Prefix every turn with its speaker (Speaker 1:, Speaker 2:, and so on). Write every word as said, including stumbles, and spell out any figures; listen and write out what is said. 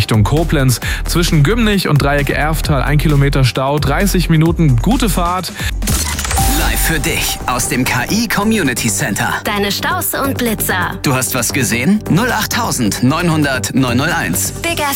Speaker 1: Richtung Koblenz. Zwischen Gümnich und Dreieck Erftal ein Kilometer Stau, dreißig Minuten, gute Fahrt.
Speaker 2: Live für dich aus dem K I Community Center.
Speaker 3: Deine Staus und Blitzer.
Speaker 2: Du hast was gesehen? null acht neunhundert neunhunderт neunhunderteins.
Speaker 3: Big F